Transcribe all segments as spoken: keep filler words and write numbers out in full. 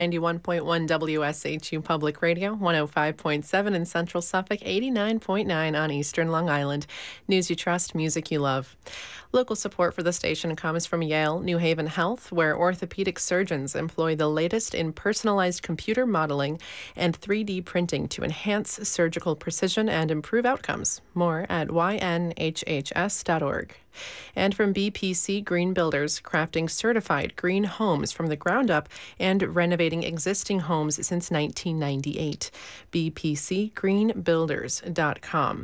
ninety-one point one W S H U Public Radio, one oh five point seven in Central Suffolk, eighty-nine point nine on Eastern Long Island. News you trust, music you love. Local support for the station comes from Yale New Haven Health, where orthopedic surgeons employ the latest in personalized computer modeling and three D printing to enhance surgical precision and improve outcomes. More at y n h h s dot org. And from B P C Green Builders, crafting certified green homes from the ground up and renovating existing homes since nineteen ninety-eight. b p c green builders dot com.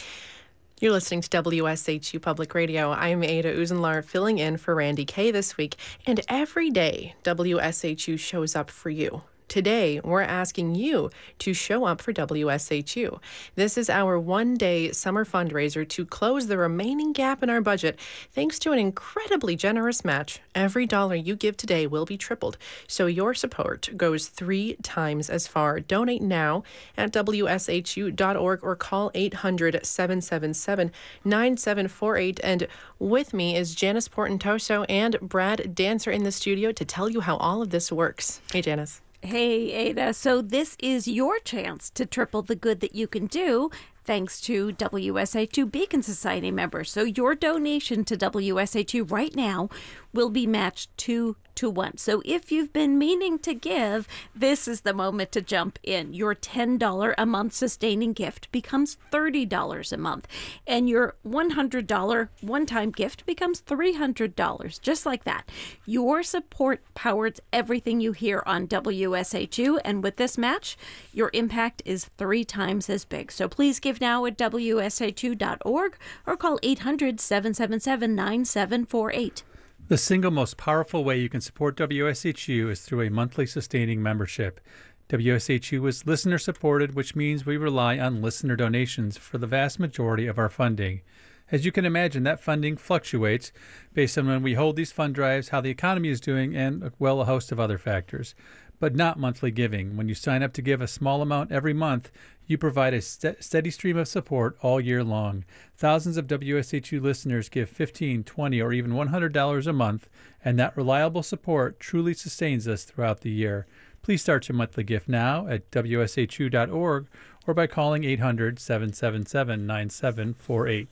You're listening to W S H U Public Radio. I'm Ada Uzenlar, filling in for Randy Kay this week. And every day, W S H U shows up for you. Today, we're asking you to show up for W S H U. This is our one-day summer fundraiser to close the remaining gap in our budget. Thanks to an incredibly generous match, every dollar you give today will be tripled, so your support goes three times as far. Donate now at w s h u dot org or call eight hundred, seven seven seven, nine seven four eight. And with me is Janice Portentoso and Brad Dancer in the studio to tell you how all of this works. Hey, Janice. Hey, Ada. So this is your chance to triple the good that you can do thanks to W S H U Beacon Society members. So your donation to W S H U right now will be matched two to one. So if you've been meaning to give, this is the moment to jump in. Your ten dollars a month sustaining gift becomes thirty dollars a month, and your one hundred dollars one-time gift becomes three hundred dollars, just like that. Your support powers everything you hear on W S H U, and with this match, your impact is three times as big. So please give now at w s h u dot org or call eight hundred, seven seven seven, nine seven four eight. The single most powerful way you can support W S H U is through a monthly sustaining membership. W S H U is listener-supported, which means we rely on listener donations for the vast majority of our funding. As you can imagine, that funding fluctuates based on when we hold these fund drives, how the economy is doing, and, well, a host of other factors. But not monthly giving. When you sign up to give a small amount every month, you provide a st- steady stream of support all year long. Thousands of W S H U listeners give fifteen dollars, twenty dollars, or even one hundred dollars a month, and that reliable support truly sustains us throughout the year. Please start your monthly gift now at w s h u dot org or by calling eight hundred, seven seven seven, nine seven four eight.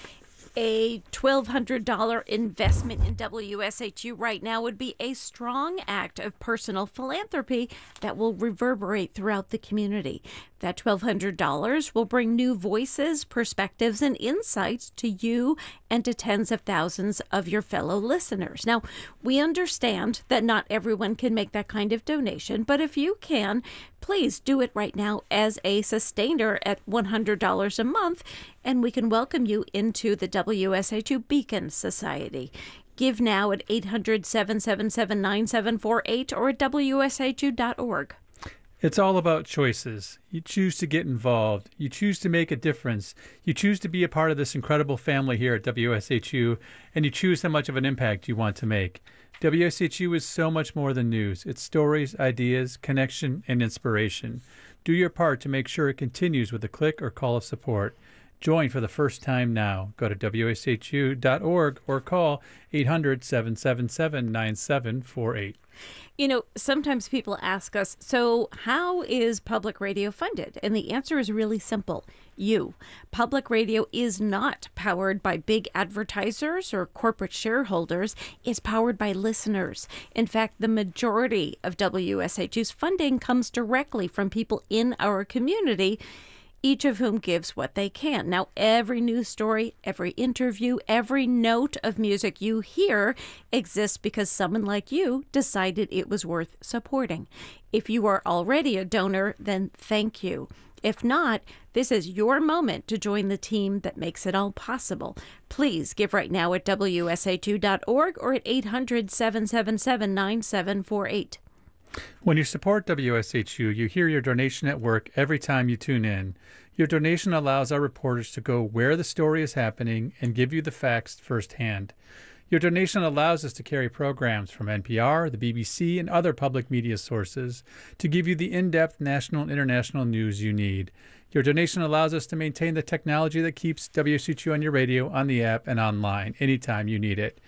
A twelve hundred dollars investment in W S H U right now would be a strong act of personal philanthropy that will reverberate throughout the community. That twelve hundred dollars will bring new voices, perspectives, and insights to you and to tens of thousands of your fellow listeners. Now, we understand that not everyone can make that kind of donation, but if you can, please do it right now as a sustainer at one hundred dollars a month, and we can welcome you into the W S H U Beacon Society. Give now at eight hundred, seven seven seven, nine seven four eight or at w s h u dot org. It's all about choices. You choose to get involved. You choose to make a difference. You choose to be a part of this incredible family here at W S H U, and you choose how much of an impact you want to make. W S H U is so much more than news. It's stories, ideas, connection, and inspiration. Do your part to make sure it continues with a click or call of support. Join for the first time now. Go to w s h u dot org or call eight hundred, seven seven seven, nine seven four eight. You know, sometimes people ask us, so how is public radio funded? And the answer is really simple. You. Public radio is not powered by big advertisers or corporate shareholders. It's powered by listeners. In fact, the majority of W S H U's funding comes directly from people in our community, each of whom gives what they can. Now, every news story, every interview, every note of music you hear exists because someone like you decided it was worth supporting. If you are already a donor, then thank you. If not, this is your moment to join the team that makes it all possible. Please give right now at w s h u dot org or at eight hundred, seven seven seven, nine seven four eight. When you support W S H U, you hear your donation at work every time you tune in. Your donation allows our reporters to go where the story is happening and give you the facts firsthand. Your donation allows us to carry programs from N P R, the B B C, and other public media sources to give you the in-depth national and international news you need. Your donation allows us to maintain the technology that keeps W S H U on your radio, on the app, and online anytime you need it.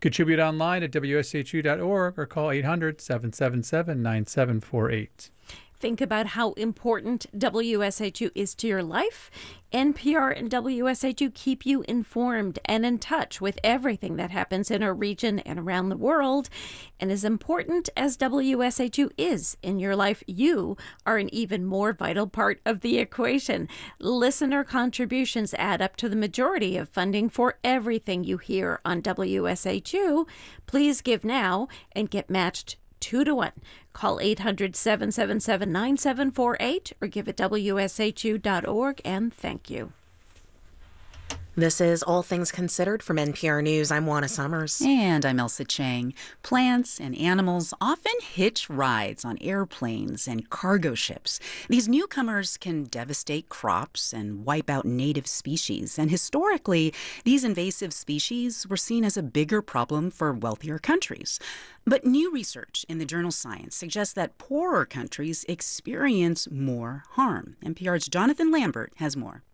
Contribute online at W S H U dot org or call eight hundred, seven seven seven, nine seven four eight. Think about how important W S H U is to your life. N P R and W S H U keep you informed and in touch with everything that happens in our region and around the world. And as important as W S H U is in your life, you are an even more vital part of the equation. Listener contributions add up to the majority of funding for everything you hear on W S H U. Please give now and get matched two to one. Call eight hundred, seven seven seven, nine seven four eight or give at W S H U dot org, and thank you. This is All Things Considered from N P R News. I'm Juana Summers. And I'm Elsa Chang. Plants and animals often hitch rides on airplanes and cargo ships. These newcomers can devastate crops and wipe out native species. And historically, these invasive species were seen as a bigger problem for wealthier countries. But new research in the journal Science suggests that poorer countries experience more harm. N P R's Jonathan Lambert has more.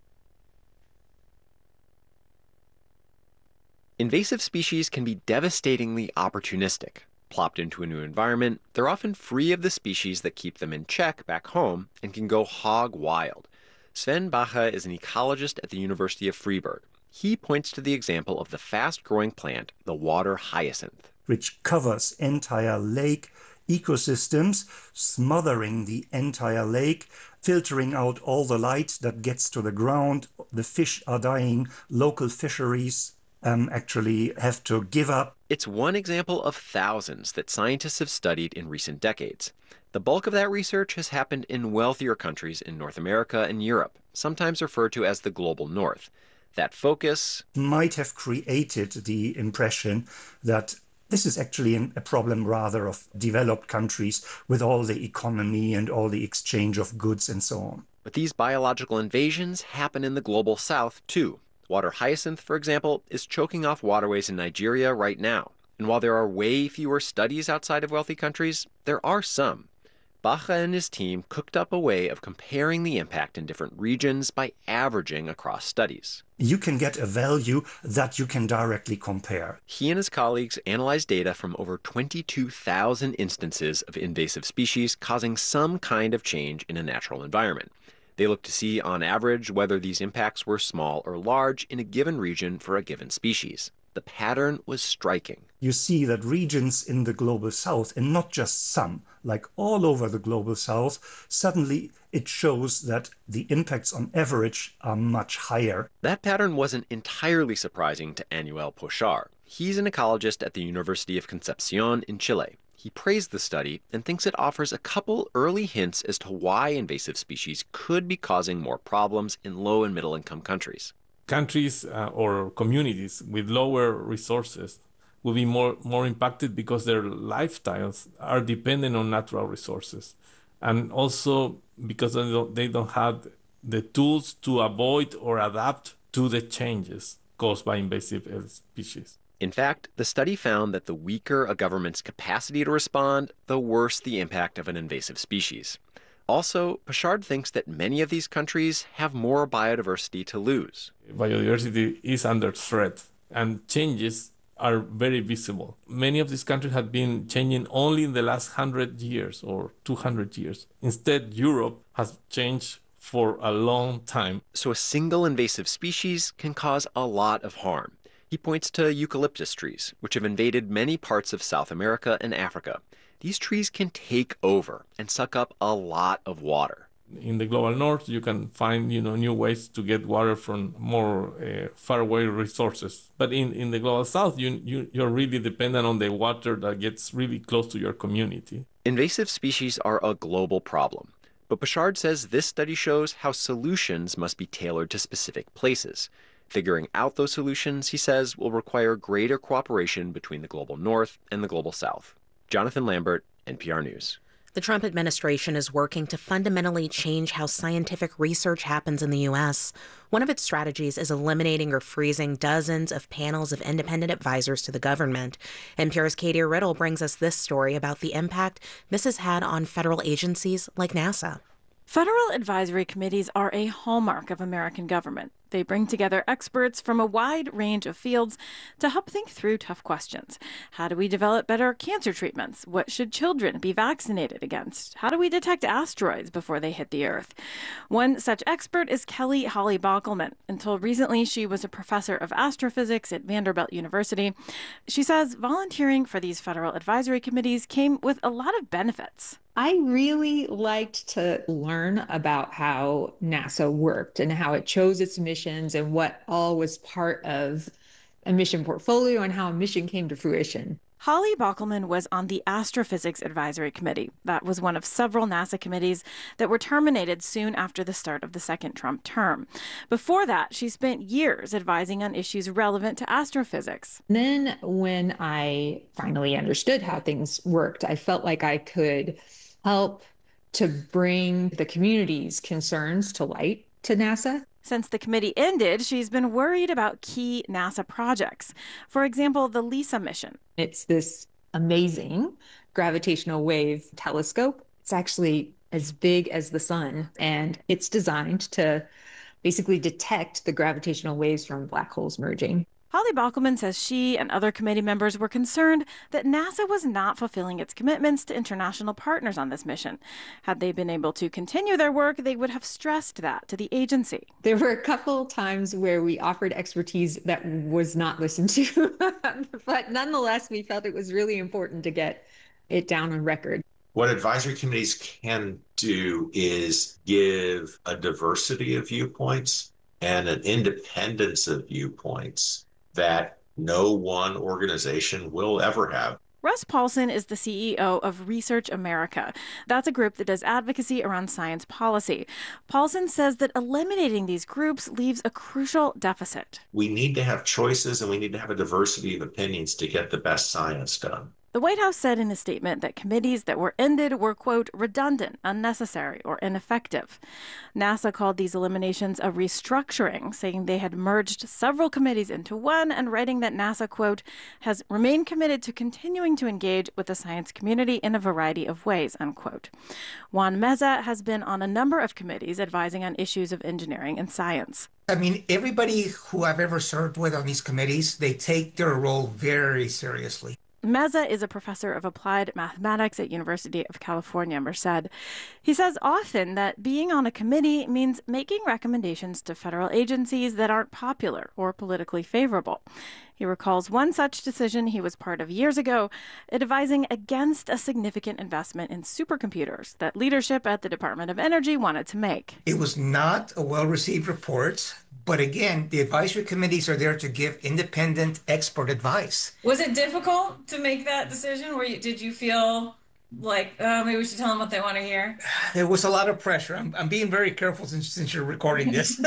Invasive species can be devastatingly opportunistic. Plopped into a new environment, they're often free of the species that keep them in check back home and can go hog wild. Sven Bache is an ecologist at the University of Freiburg. He points to the example of the fast-growing plant, the water hyacinth, which covers entire lake ecosystems, smothering the entire lake, filtering out all the light that gets to the ground. The fish are dying, local fisheries Um, actually have to give up. It's one example of thousands that scientists have studied in recent decades. The bulk of that research has happened in wealthier countries in North America and Europe, sometimes referred to as the global north. That focus might have created the impression that this is actually an, a problem rather of developed countries with all the economy and all the exchange of goods and so on. But these biological invasions happen in the global south, too. Water hyacinth, for example, is choking off waterways in Nigeria right now. And while there are way fewer studies outside of wealthy countries, there are some. Bache and his team cooked up a way of comparing the impact in different regions by averaging across studies. You can get a value that you can directly compare. He and his colleagues analyzed data from over twenty-two thousand instances of invasive species causing some kind of change in a natural environment. They looked to see, on average, whether these impacts were small or large in a given region for a given species. The pattern was striking. You see that regions in the global south, and not just some, like all over the global south, suddenly it shows that the impacts on average are much higher. That pattern wasn't entirely surprising to Anuel Pochar. He's an ecologist at the University of Concepcion in Chile. He praised the study and thinks it offers a couple early hints as to why invasive species could be causing more problems in low and middle income countries. Countries uh, or communities with lower resources will be more, more impacted because their lifestyles are dependent on natural resources. And also because they don't, they don't have the tools to avoid or adapt to the changes caused by invasive species. In fact, the study found that the weaker a government's capacity to respond, the worse the impact of an invasive species. Also, Pochard thinks that many of these countries have more biodiversity to lose. Biodiversity is under threat, and changes are very visible. Many of these countries have been changing only in the last one hundred years or two hundred years. Instead, Europe has changed for a long time. So a single invasive species can cause a lot of harm. He points to eucalyptus trees, which have invaded many parts of South America and Africa. These trees can take over and suck up a lot of water. In the global north, you can find, you know, new ways to get water from more uh, faraway resources. But in, in the global south, you, you, you're really dependent on the water that gets really close to your community. Invasive species are a global problem. But Pochard says this study shows how solutions must be tailored to specific places. Figuring out those solutions, he says, will require greater cooperation between the global north and the global south. Jonathan Lambert, N P R News. The Trump administration is working to fundamentally change how scientific research happens in the U S. One of its strategies is eliminating or freezing dozens of panels of independent advisors to the government. N P R's Katie Riddle brings us this story about the impact this has had on federal agencies like NASA. Federal advisory committees are a hallmark of American government. They bring together experts from a wide range of fields to help think through tough questions. How do we develop better cancer treatments? What should children be vaccinated against? How do we detect asteroids before they hit the Earth? One such expert is Kelly Holly Bockelman. Until recently, she was a professor of astrophysics at Vanderbilt University. She says volunteering for these federal advisory committees came with a lot of benefits. I really liked to learn about how NASA worked and how it chose its missions and what all was part of a mission portfolio and how a mission came to fruition. Holly Bockelman was on the Astrophysics Advisory Committee. That was one of several NASA committees that were terminated soon after the start of the second Trump term. Before that, she spent years advising on issues relevant to astrophysics. Then when I finally understood how things worked, I felt like I could help to bring the community's concerns to light to NASA. Since the committee ended, she's been worried about key NASA projects. For example, the LISA mission. It's this amazing gravitational wave telescope. It's actually as big as the sun, and it's designed to basically detect the gravitational waves from black holes merging. Holly Bockelman says she and other committee members were concerned that NASA was not fulfilling its commitments to international partners on this mission. Had they been able to continue their work, they would have stressed that to the agency. There were a couple times where we offered expertise that was not listened to, but nonetheless, we felt it was really important to get it down on record. What advisory committees can do is give a diversity of viewpoints and an independence of viewpoints that no one organization will ever have. Russ Paulson is the C E O of Research America. That's a group that does advocacy around science policy. Paulson says that eliminating these groups leaves a crucial deficit. We need to have choices and we need to have a diversity of opinions to get the best science done. The White House said in a statement that committees that were ended were, quote, redundant, unnecessary, or ineffective. NASA called these eliminations a restructuring, saying they had merged several committees into one and writing that NASA, quote, has remained committed to continuing to engage with the science community in a variety of ways, unquote. Juan Meza has been on a number of committees advising on issues of engineering and science. I mean, everybody who I've ever served with on these committees, they take their role very seriously. Meza is a professor of applied mathematics at University of California, Merced. He says often that being on a committee means making recommendations to federal agencies that aren't popular or politically favorable. He recalls one such decision he was part of years ago, advising against a significant investment in supercomputers that leadership at the Department of Energy wanted to make. It was not a well-received report. But again, the advisory committees are there to give independent expert advice. Was it difficult to make that decision? Were you, did you feel like, oh, maybe we should tell them what they want to hear? There was a lot of pressure. I'm, I'm being very careful since, since you're recording this.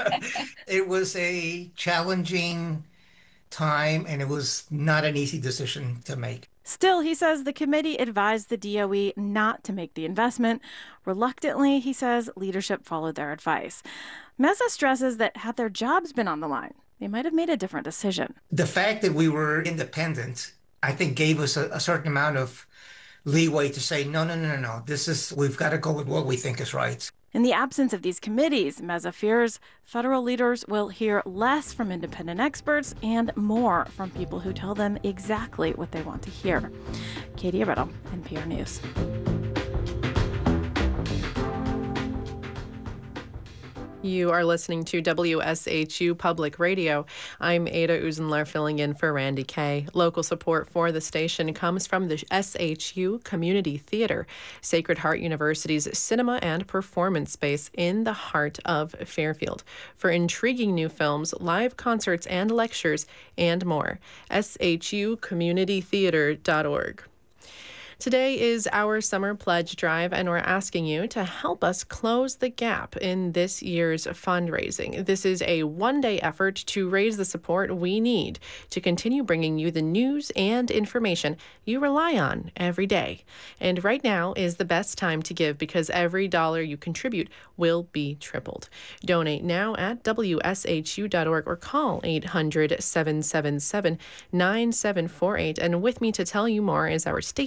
It was a challenging time, and it was not an easy decision to make. Still, he says the committee advised the D O E not to make the investment. Reluctantly, he says leadership followed their advice. Meza stresses that had their jobs been on the line, they might have made a different decision. The fact that we were independent, I think, gave us a, a certain amount of leeway to say, no, no, no, no, no, this is, we've got to go with what we think is right. In the absence of these committees, Meza fears federal leaders will hear less from independent experts and more from people who tell them exactly what they want to hear. Katie Arretto, N P R News. You are listening to W S H U Public Radio. I'm Ada Uzenler filling in for Randy Kay. Local support for the station comes from the S H U Community Theater, Sacred Heart University's cinema and performance space in the heart of Fairfield. For intriguing new films, live concerts and lectures, and more, S H U community theater dot org. Today is our summer pledge drive, and we're asking you to help us close the gap in this year's fundraising. This is a one-day effort to raise the support we need to continue bringing you the news and information you rely on every day. And right now is the best time to give because every dollar you contribute will be tripled. Donate now at W S H U dot org or call eight hundred, seven seven seven, nine seven four eight. And with me to tell you more is our station manager,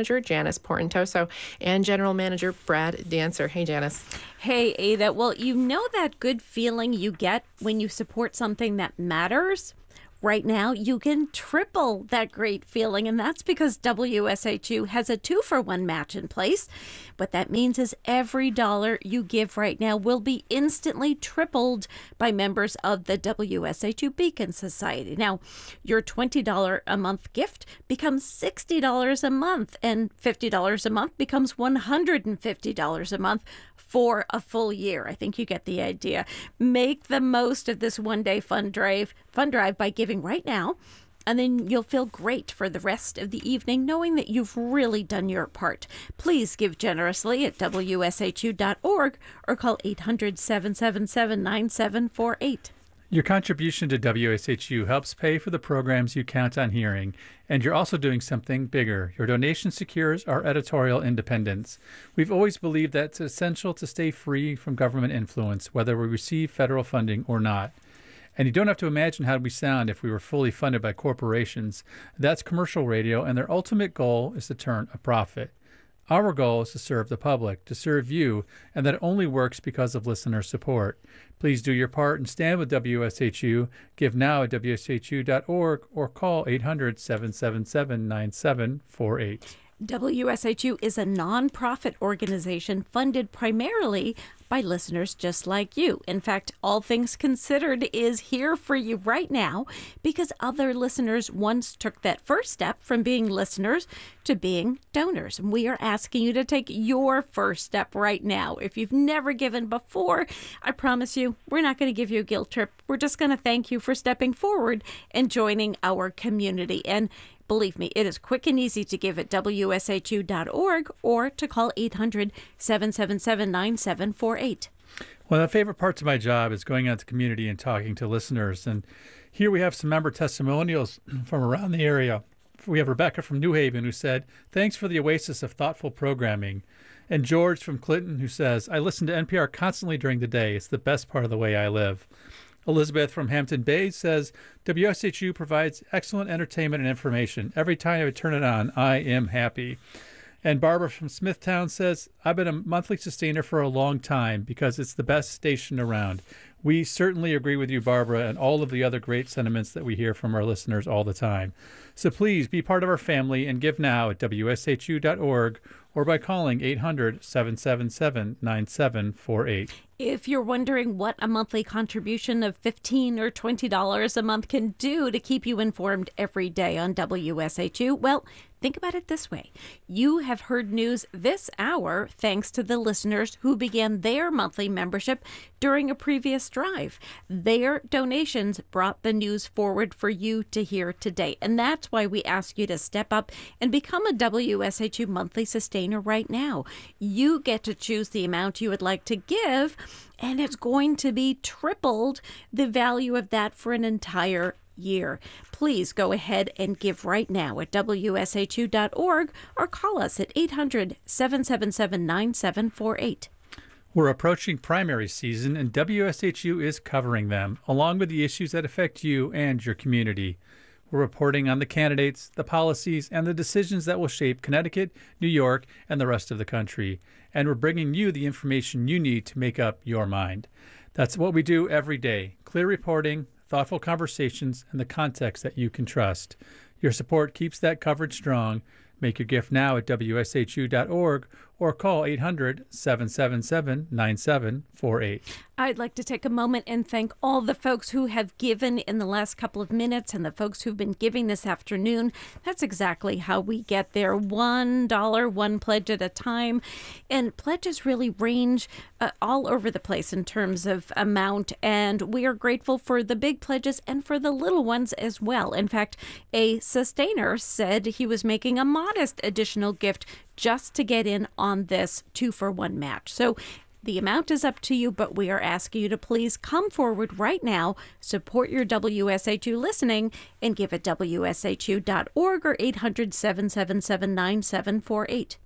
Manager Janice Portentoso and General Manager Brad Dancer. Hey, Janice. Hey, Ada. Well, you know that good feeling you get when you support something that matters? Right now, you can triple that great feeling, and that's because W S H U has a two-for-one match in place. What that means is every dollar you give right now will be instantly tripled by members of the W S H U Beacon Society. Now, your twenty dollars a month gift becomes sixty dollars a month, and fifty dollars a month becomes one hundred fifty dollars a month for a full year. I think you get the idea. Make the most of this one-day fun drive, fun drive by giving right now, and then you'll feel great for the rest of the evening knowing that you've really done your part. Please give generously at W S H U dot org or call eight hundred, seven seven seven, nine seven four eight. Your contribution to W S H U helps pay for the programs you count on hearing, and you're also doing something bigger. Your donation secures our editorial independence. We've always believed that it's essential to stay free from government influence, whether we receive federal funding or not. And you don't have to imagine how we sound if we were fully funded by corporations. That's commercial radio, and their ultimate goal is to turn a profit. Our goal is to serve the public, to serve you, and that only works because of listener support. Please do your part and stand with W S H U. Give now at W S H U dot org or call eight hundred, seven seven seven, nine seven four eight. W S H U is a nonprofit organization funded primarily by listeners just like you. In fact, All Things Considered is here for you right now because other listeners once took that first step from being listeners to being donors. And we are asking you to take your first step right now. If you've never given before, I promise you, we're not going to give you a guilt trip. We're just going to thank you for stepping forward and joining our community. And believe me, it is quick and easy to give at W S H U dot org or to call eight hundred, seven seven seven, nine seven four eight. One of the favorite parts of my job is going out to the community and talking to listeners. And here we have some member testimonials from around the area. We have Rebecca from New Haven who said, "Thanks for the oasis of thoughtful programming." And George from Clinton who says, "I listen to N P R constantly during the day. It's the best part of the way I live." Elizabeth from Hampton Bays says, W S H U provides excellent entertainment and information. Every time I turn it on, I am happy. And Barbara from Smithtown says, I've been a monthly sustainer for a long time because it's the best station around. We certainly agree with you, Barbara, and all of the other great sentiments that we hear from our listeners all the time. So please be part of our family and give now at W S H U dot org or by calling eight hundred, seven seven seven, nine seven four eight. If you're wondering what a monthly contribution of fifteen dollars or twenty dollars a month can do to keep you informed every day on W S H U, well, think about it this way. You have heard news this hour thanks to the listeners who began their monthly membership during a previous drive. Their donations brought the news forward for you to hear today. And that's why we ask you to step up and become a W S H U monthly sustainer right now. You get to choose the amount you would like to give, and it's going to be tripled the value of that for an entire year. Please go ahead and give right now at W S H U dot org or call us at eight hundred, seven seven seven, nine seven four eight. We're approaching primary season, and W S H U is covering them, along with the issues that affect you and your community. We're reporting on the candidates, the policies, and the decisions that will shape Connecticut, New York, and the rest of the country. And we're bringing you the information you need to make up your mind. That's what we do every day. Clear reporting, thoughtful conversations, and the context that you can trust. Your support keeps that coverage strong. Make your gift now at W S H U dot org or call eight hundred, seven seven seven, nine seven four eight. I'd like to take a moment and thank all the folks who have given in the last couple of minutes and the folks who've been giving this afternoon. That's exactly how we get there. one dollar, one pledge at a time. And pledges really range uh, all over the place in terms of amount. And we are grateful for the big pledges and for the little ones as well. In fact, a sustainer said he was making a modest additional gift just to get in on this two-for-one match. So the amount is up to you, but we are asking you to please come forward right now, support your W S H U listening, and give at W S H U dot org or eight hundred, seven seven seven, nine seven four eight.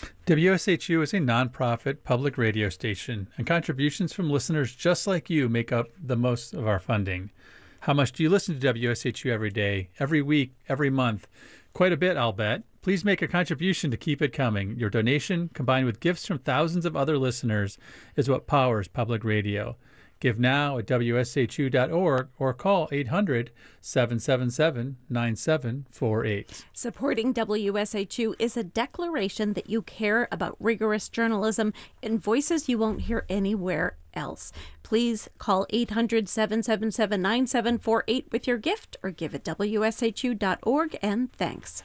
W S H U is a nonprofit public radio station, and contributions from listeners just like you make up the most of our funding. How much do you listen to W S H U every day, every week, every month? Quite a bit, I'll bet. Please make a contribution to keep it coming. Your donation, combined with gifts from thousands of other listeners, is what powers public radio. Give now at W S H U dot org or call eight hundred, seven seven seven, nine seven four eight. Supporting W S H U is a declaration that you care about rigorous journalism and voices you won't hear anywhere else. Please call eight hundred, seven seven seven, nine seven four eight with your gift or give at W S H U dot org, and thanks.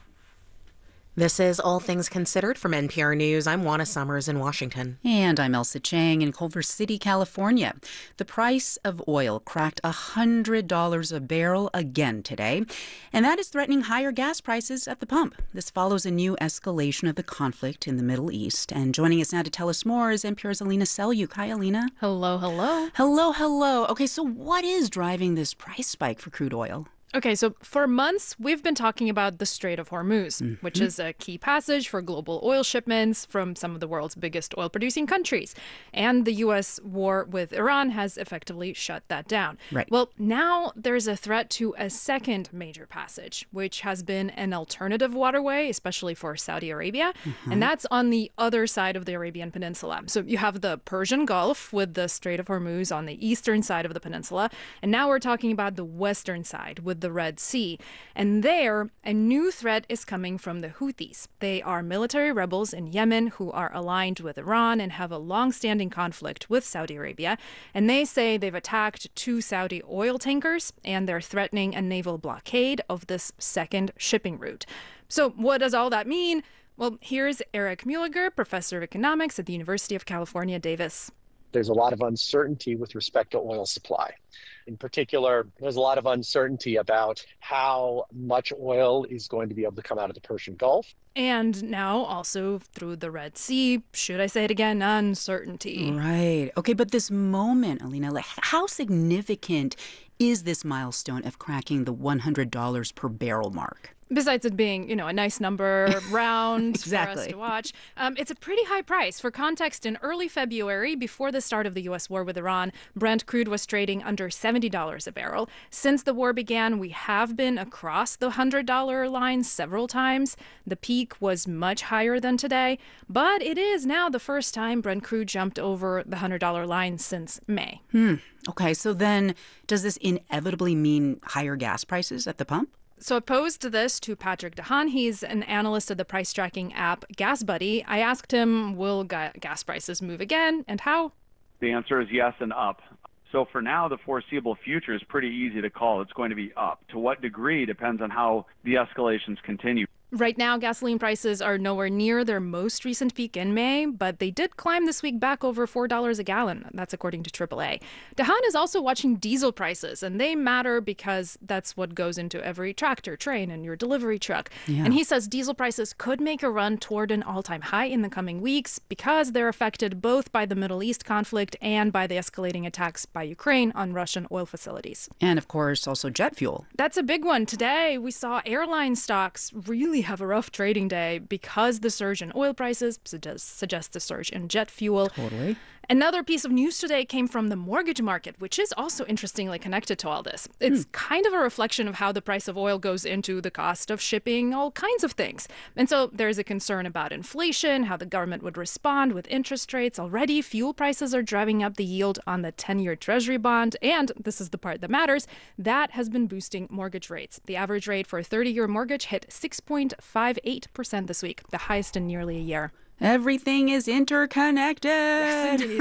This is All Things Considered from N P R News. I'm Juana Summers in Washington. And I'm Elsa Chang in Culver City, California. The price of oil cracked one hundred dollars a barrel again today, and that is threatening higher gas prices at the pump. This follows a new escalation of the conflict in the Middle East. And joining us now to tell us more is N P R's Alina Selyukh. Hi, Alina. Hello, hello. Hello, hello. Okay, so what is driving this price spike for crude oil? Okay, so for months, we've been talking about the Strait of Hormuz, Mm-hmm. which is a key passage for global oil shipments from some of the world's biggest oil-producing countries. And the U S war with Iran has effectively shut that down. Right. Well, now there's a threat to a second major passage, which has been an alternative waterway, especially for Saudi Arabia. Mhm. And that's on the other side of the Arabian Peninsula. So you have the Persian Gulf with the Strait of Hormuz on the eastern side of the peninsula. And now we're talking about the western side with the Red Sea. And there, a new threat is coming from the Houthis. They are military rebels in Yemen who are aligned with Iran and have a long-standing conflict with Saudi Arabia. And they say they've attacked two Saudi oil tankers, and they're threatening a naval blockade of this second shipping route. So what does all that mean? Well, here's Eric Mueliger, professor of economics at the University of California, Davis. There's a lot of uncertainty with respect to oil supply. In particular, there's a lot of uncertainty about how much oil is going to be able to come out of the Persian Gulf. And now also through the Red Sea, should I say it again, uncertainty. Right. Okay, but this moment, Alina, like how significant is this milestone of cracking the one hundred dollars per barrel mark? Besides it being, you know, a nice number, round Exactly. for us to watch, um, it's a pretty high price. For context, in early February, before the start of the U S war with Iran, Brent crude was trading under seventy dollars a barrel. Since the war began, we have been across the one hundred dollars line several times. The peak was much higher than today, but it is now the first time Brent crude jumped over the one hundred dollars line since May. Hmm. Okay, so then does this inevitably mean higher gas prices at the pump? So I posed this to Patrick DeHaan. He's an analyst of the price tracking app GasBuddy. I asked him, will ga- gas prices move again, and how? The answer is yes and up. So for now, the foreseeable future is pretty easy to call. It's going to be up. To what degree depends on how the escalations continue. Right now, gasoline prices are nowhere near their most recent peak in May, but they did climb this week back over four dollars a gallon. That's according to triple A. DeHaan is also watching diesel prices, and they matter because that's what goes into every tractor, train, and your delivery truck. Yeah. And he says diesel prices could make a run toward an all-time high in the coming weeks because they're affected both by the Middle East conflict and by the escalating attacks by Ukraine on Russian oil facilities. And, of course, also jet fuel. That's a big one. Today, we saw airline stocks really have a rough trading day because the surge in oil prices suggests, suggests a surge in jet fuel. Totally. Another piece of news today came from the mortgage market, which is also interestingly connected to all this. It's hmm. kind of a reflection of how the price of oil goes into the cost of shipping all kinds of things. And so there's a concern about inflation, how the government would respond with interest rates. Already, fuel prices are driving up the yield on the ten-year Treasury bond. And this is the part that matters, that has been boosting mortgage rates. The average rate for a thirty-year mortgage hit six point five eight percent this week, the highest in nearly a year. Everything is interconnected. Yes, indeed.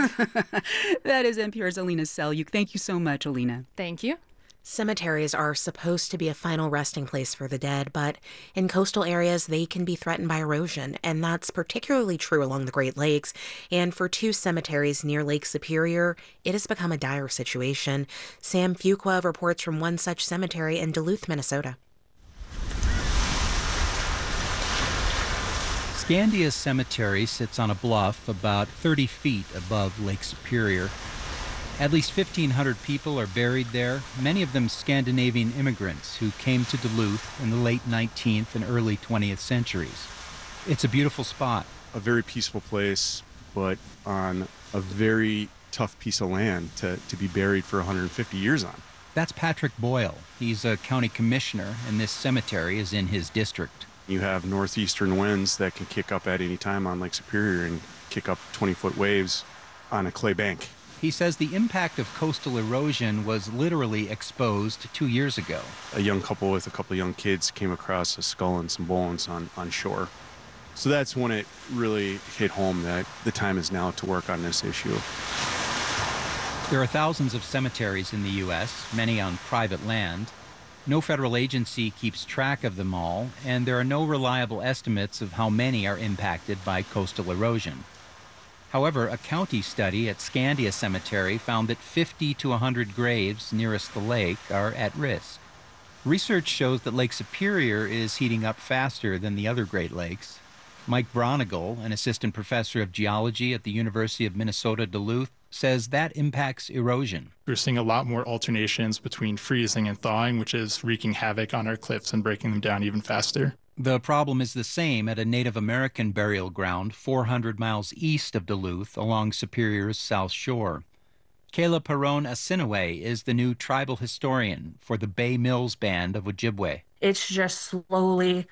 That is N P R's Alina Selyukh. Thank you so much, Alina. Thank you. Cemeteries are supposed to be a final resting place for the dead, but in coastal areas, they can be threatened by erosion, and that's particularly true along the Great Lakes. And for two cemeteries near Lake Superior, it has become a dire situation. Sam Fuqua reports from one such cemetery in Duluth, Minnesota. Scandia Cemetery sits on a bluff about thirty feet above Lake Superior. At least fifteen hundred people are buried there, many of them Scandinavian immigrants who came to Duluth in the late nineteenth and early twentieth centuries. It's a beautiful spot. A very peaceful place, but on a very tough piece of land to, to be buried for one hundred fifty years on. That's Patrick Boyle. He's a county commissioner, and this cemetery is in his district. You have northeastern winds that can kick up at any time on Lake Superior and kick up twenty-foot waves on a clay bank. He says the impact of coastal erosion was literally exposed two years ago. A young couple with a couple of young kids came across a skull and some bones on, on shore. So that's when it really hit home that the time is now to work on this issue. There are thousands of cemeteries in the U S, many on private land. No federal agency keeps track of them all, and there are no reliable estimates of how many are impacted by coastal erosion. However, a county study at Scandia Cemetery found that fifty to one hundred graves nearest the lake are at risk. Research shows that Lake Superior is heating up faster than the other Great Lakes. Mike Bronigal, an assistant professor of geology at the University of Minnesota Duluth, says that impacts erosion. We're seeing a lot more alternations between freezing and thawing, which is wreaking havoc on our cliffs and breaking them down even faster. The problem is the same at a Native American burial ground four hundred miles east of Duluth along Superior's south shore. Kayla Perron Asinaway is the new tribal historian for the Bay Mills Band of Ojibwe. It's just slowly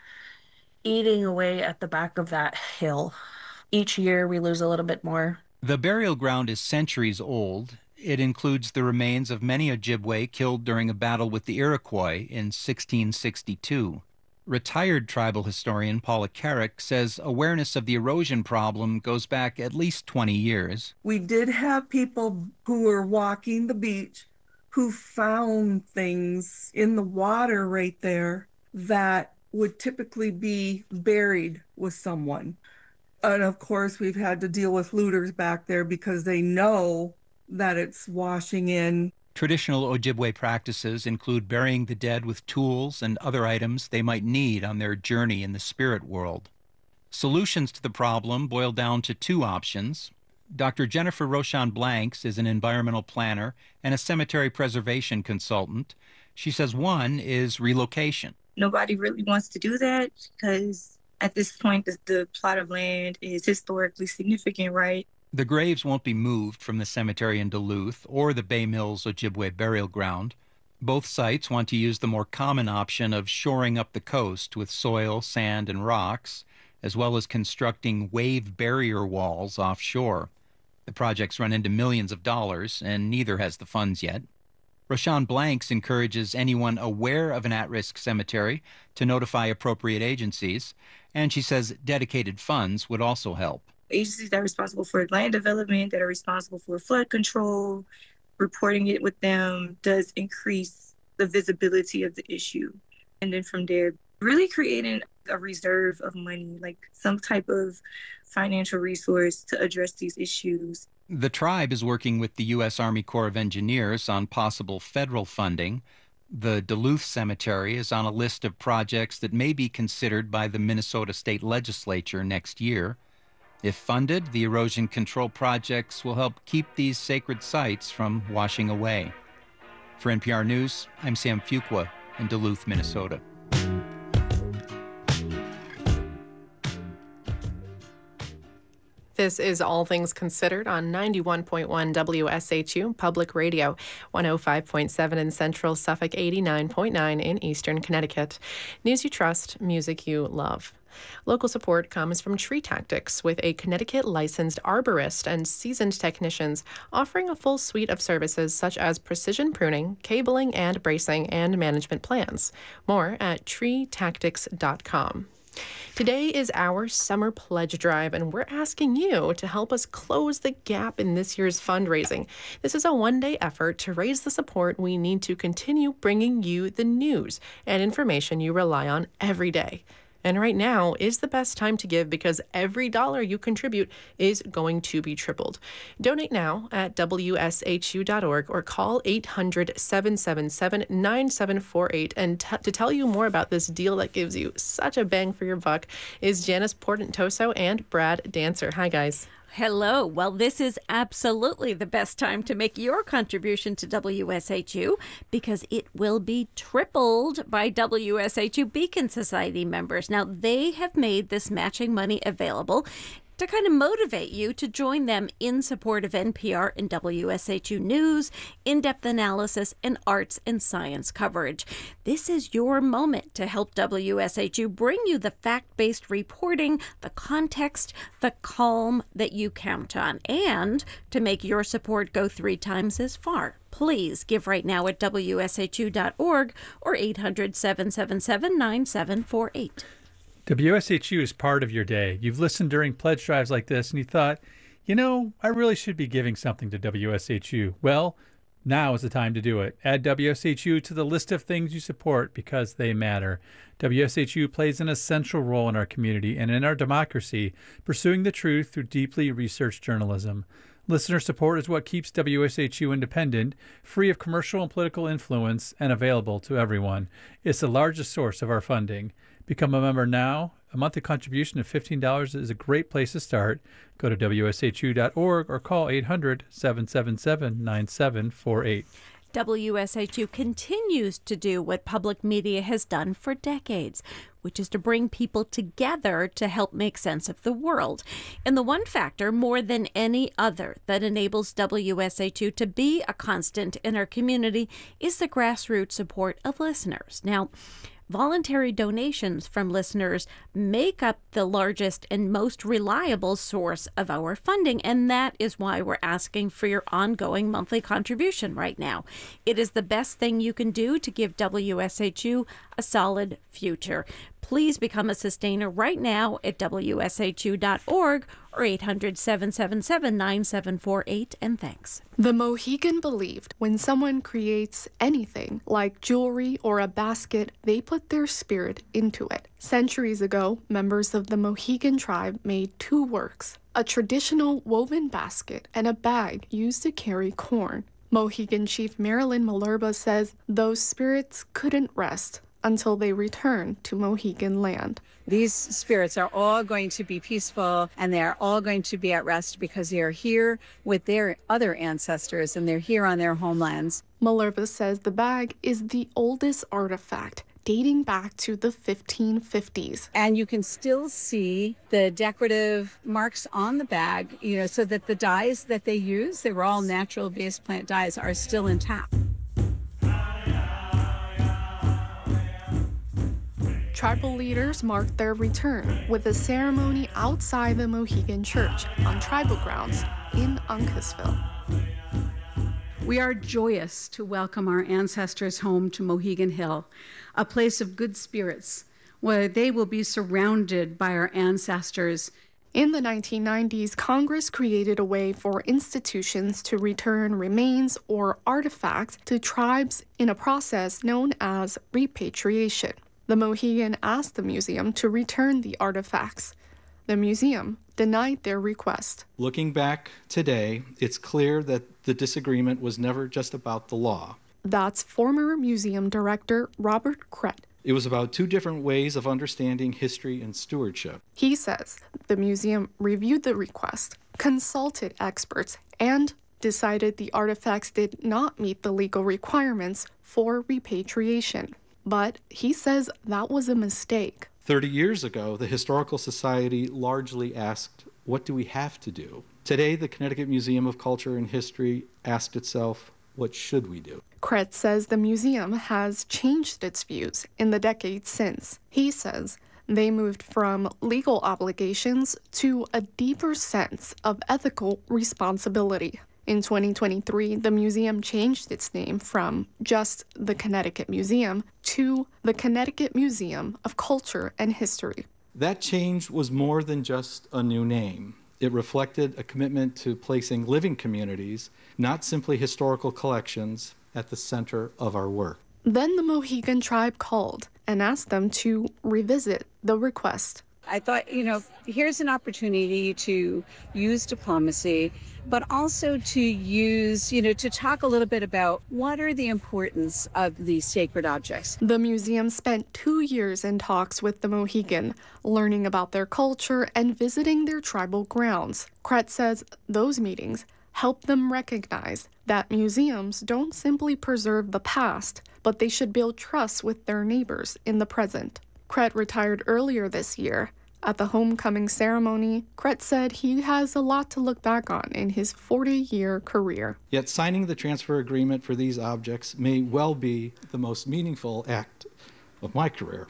eating away at the back of that hill. Each year we lose a little bit more. The burial ground is centuries old. It includes the remains of many Ojibwe killed during a battle with the Iroquois in sixteen sixty-two. Retired tribal historian Paula Carrick says awareness of the erosion problem goes back at least twenty years. We did have people who were walking the beach who found things in the water right there that would typically be buried with someone. And of course, we've had to deal with looters back there because they know that it's washing in. Traditional Ojibwe practices include burying the dead with tools and other items they might need on their journey in the spirit world. Solutions to the problem boil down to two options. Doctor Jennifer Rochon Blanks is an environmental planner and a cemetery preservation consultant. She says one is relocation. Nobody really wants to do that because at this point, the, the plot of land is historically significant, right? The graves won't be moved from the cemetery in Duluth or the Bay Mills Ojibwe burial ground. Both sites want to use the more common option of shoring up the coast with soil, sand, and rocks, as well as constructing wave barrier walls offshore. The projects run into millions of dollars, and neither has the funds yet. Rochon Blanks encourages anyone aware of an at-risk cemetery to notify appropriate agencies, and she says dedicated funds would also help. Agencies that are responsible for land development, that are responsible for flood control, reporting it with them does increase the visibility of the issue. And then from there, really creating a reserve of money, like some type of financial resource to address these issues. The tribe is working with the U S Army Corps of Engineers on possible federal funding. The Duluth Cemetery is on a list of projects that may be considered by the Minnesota State Legislature next year. If funded, the erosion control projects will help keep these sacred sites from washing away. For N P R News, I'm Sam Fuqua in Duluth, Minnesota. This is All Things Considered on ninety-one point one W S H U Public Radio, one oh five point seven in Central Suffolk, eighty-nine point nine in Eastern Connecticut. News you trust, music you love. Local support comes from Tree Tactics, with a Connecticut licensed arborist and seasoned technicians offering a full suite of services such as precision pruning, cabling and bracing, and management plans. More at tree tactics dot com. Today is our summer pledge drive, and we're asking you to help us close the gap in this year's fundraising. This is a one-day effort to raise the support we need to continue bringing you the news and information you rely on every day. And right now is the best time to give because every dollar you contribute is going to be tripled. Donate now at W S H U dot org or call eight hundred, seven seven seven, nine seven four eight. And t- to tell you more about this deal that gives you such a bang for your buck is Janice Portentoso and Brad Dancer. Hi, guys. Hello. Well, this is absolutely the best time to make your contribution to W S H U because it will be tripled by W S H U Beacon Society members. Now, they have made this matching money available to kind of motivate you to join them in support of N P R and W S H U News, in-depth analysis, and arts and science coverage. This is your moment to help W S H U bring you the fact-based reporting, the context, the calm that you count on, and to make your support go three times as far. Please give right now at W S H U dot org or eight hundred, seven seven seven, nine seven four eight. W S H U is part of your day. You've listened during pledge drives like this and you thought, you know, I really should be giving something to W S H U. Well, now is the time to do it. Add W S H U to the list of things you support because they matter. W S H U plays an essential role in our community and in our democracy, pursuing the truth through deeply researched journalism. Listener support is what keeps W S H U independent, free of commercial and political influence, and available to everyone. It's the largest source of our funding. Become a member now. A monthly contribution of fifteen dollars is a great place to start. Go to W S H U dot org or call eight hundred, seven seven seven, nine seven four eight. W S H U continues to do what public media has done for decades, which is to bring people together to help make sense of the world. And the one factor more than any other that enables W S H U to be a constant in our community is the grassroots support of listeners. Now, voluntary donations from listeners make up the largest and most reliable source of our funding, and that is why we're asking for your ongoing monthly contribution right now. It is the best thing you can do to give W S H U a solid future. Please become a sustainer right now at W S H U dot org or eight hundred, seven seven seven, nine seven four eight, and thanks. The Mohegan believed when someone creates anything, like jewelry or a basket, they put their spirit into it. Centuries ago, members of the Mohegan tribe made two works, a traditional woven basket and a bag used to carry corn. Mohegan Chief Marilyn Malerba says those spirits couldn't rest until they returned to Mohegan land. These spirits are all going to be peaceful and they are all going to be at rest because they are here with their other ancestors and they're here on their homelands. Malerba says the bag is the oldest artifact, dating back to the fifteen fifties. And you can still see the decorative marks on the bag, you know, so that the dyes that they use, they were all natural-based plant dyes, are still intact. Tribal leaders marked their return with a ceremony outside the Mohegan Church on tribal grounds in Uncasville. We are joyous to welcome our ancestors home to Mohegan Hill, a place of good spirits, where they will be surrounded by our ancestors. In the nineteen nineties, Congress created a way for institutions to return remains or artifacts to tribes in a process known as repatriation. The Mohegan asked the museum to return the artifacts. The museum denied their request. Looking back today, it's clear that the disagreement was never just about the law. That's former museum director Robert Krett. It was about two different ways of understanding history and stewardship. He says the museum reviewed the request, consulted experts, and decided the artifacts did not meet the legal requirements for repatriation. But he says that was a mistake. Thirty years ago, the Historical Society largely asked, what do we have to do? Today, the Connecticut Museum of Culture and History asked itself, what should we do? Kretz says the museum has changed its views in the decades since. He says they moved from legal obligations to a deeper sense of ethical responsibility. In twenty twenty-three, the museum changed its name from just the Connecticut Museum to the Connecticut Museum of Culture and History. That change was more than just a new name. It reflected a commitment to placing living communities, not simply historical collections, at the center of our work. Then the Mohegan tribe called and asked them to revisit the request. I thought, you know, here's an opportunity to use diplomacy, but also to use, you know, to talk a little bit about what are the importance of these sacred objects. The museum spent two years in talks with the Mohegan, learning about their culture and visiting their tribal grounds. Kretz says those meetings help them recognize that museums don't simply preserve the past, but they should build trust with their neighbors in the present. Kretz retired earlier this year At the homecoming ceremony, Kretz said he has a lot to look back on in his forty-year career. Yet signing the transfer agreement for these objects may well be the most meaningful act of my career.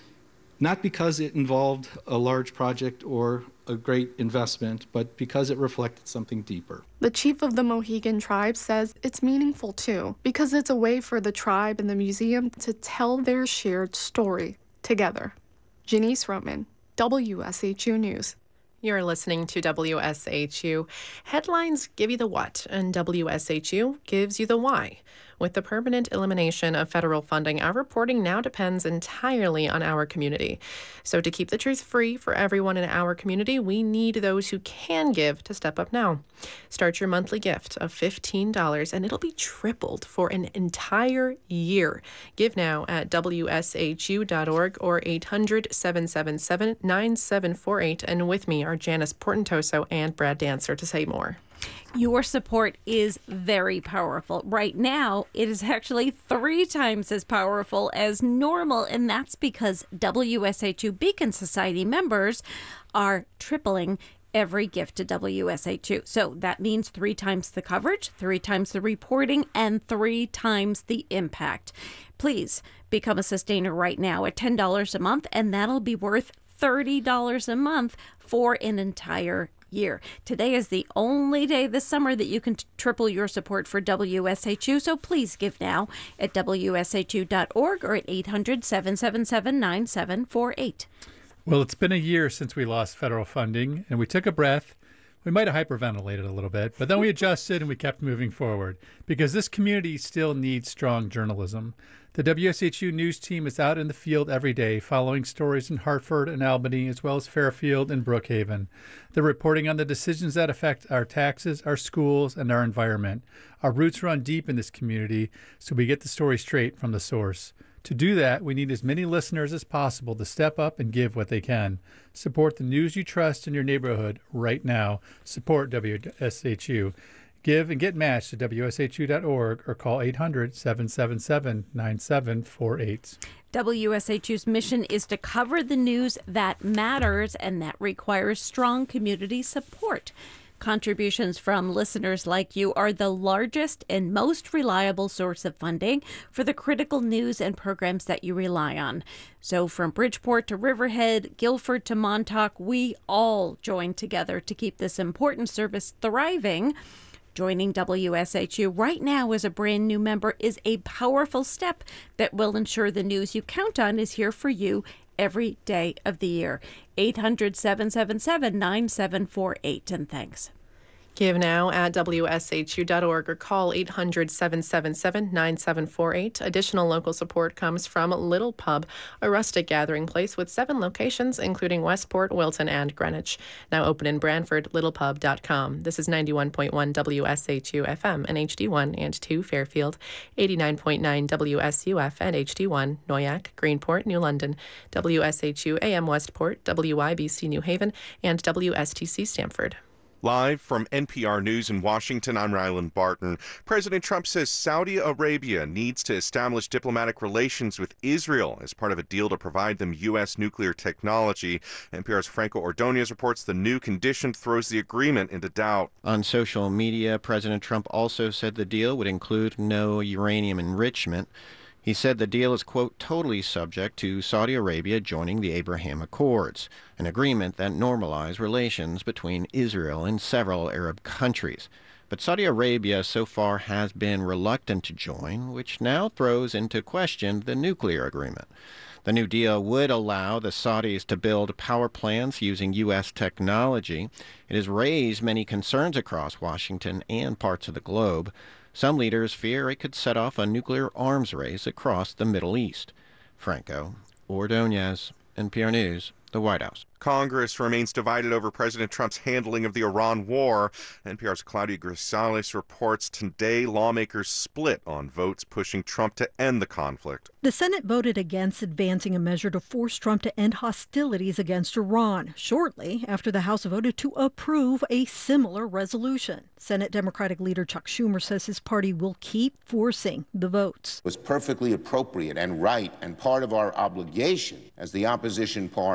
Not because it involved a large project or a great investment, but because it reflected something deeper. The chief of the Mohegan tribe says it's meaningful too, because it's a way for the tribe and the museum to tell their shared story together. Janice Roman, W S H U News. You're listening to W S H U. Headlines give you the what, and W S H U gives you the why. With the permanent elimination of federal funding, our reporting now depends entirely on our community. So to keep the truth free for everyone in our community, we need those who can give to step up now. Start your monthly gift of fifteen dollars, and it'll be tripled for an entire year. Give now at W S H U dot org or eight hundred, seven seven seven, nine seven four eight. And with me are Janice Portentoso and Brad Dancer to say more. Your support is very powerful. Right now, it is actually three times as powerful as normal, and that's because W S H U Beacon Society members are tripling every gift to W S H U. So that means three times the coverage, three times the reporting, and three times the impact. Please become a sustainer right now at ten dollars a month, and that'll be worth thirty dollars a month for an entire year. Today is the only day this summer that you can t- triple your support for W S H U, so please give now at W S H U dot org or at eight hundred, seven seven seven, nine seven four eight. Well, it's been a year since we lost federal funding, and we took a breath. We might have hyperventilated a little bit, but then we adjusted and we kept moving forward because this community still needs strong journalism. The W S H U News team is out in the field every day following stories in Hartford and Albany, as well as Fairfield and Brookhaven. They're reporting on the decisions that affect our taxes, our schools, and our environment. Our roots run deep in this community, so we get the story straight from the source. To do that, we need as many listeners as possible to step up and give what they can. Support the news you trust in your neighborhood right now. Support W S H U. Give and get matched at W S H U dot org or call eight hundred, seven seven seven, nine seven four eight. W S H U's mission is to cover the news that matters, and that requires strong community support. Contributions from listeners like you are the largest and most reliable source of funding for the critical news and programs that you rely on. So from Bridgeport to Riverhead, Guilford to Montauk, we all join together to keep this important service thriving. Joining W S H U right now as a brand new member is a powerful step that will ensure the news you count on is here for you every day of the year. eight hundred, seven seven seven, nine seven four eight, and thanks. Give now at W S H U dot org or call eight hundred, seven seven seven, nine seven four eight. Additional local support comes from Little Pub, a rustic gathering place with seven locations, including Westport, Wilton, and Greenwich. Now open in Brantford, little pub dot com. This is ninety-one point one W S H U F M and H D one and two Fairfield, eighty-nine point nine W S U F and H D one Noyac, Greenport, New London, W S H U A M Westport, W I B C New Haven, and W S T C Stamford. Live from N P R News in Washington, I'm Ryland Barton. President Trump says Saudi Arabia needs to establish diplomatic relations with Israel as part of a deal to provide them U S nuclear technology. N P R's Franco Ordonez reports the new condition throws the agreement into doubt. On social media, President Trump also said the deal would include no uranium enrichment. He said the deal is, quote, totally subject to Saudi Arabia joining the Abraham Accords, an agreement that normalized relations between Israel and several Arab countries. But Saudi Arabia so far has been reluctant to join, which now throws into question the nuclear agreement. The new deal would allow the Saudis to build power plants using U S technology. It has raised many concerns across Washington and parts of the globe. Some leaders fear it could set off a nuclear arms race across the Middle East. Franco Ordonez, N P R News, the White House. Congress remains divided over President Trump's handling of the Iran war. N P R's Claudia Grisales reports today lawmakers split on votes pushing Trump to end the conflict. The Senate voted against advancing a measure to force Trump to end hostilities against Iran, shortly after the House voted to approve a similar resolution. Senate Democratic leader Chuck Schumer says his party will keep forcing the votes. It was perfectly appropriate and right and part of our obligation as the opposition party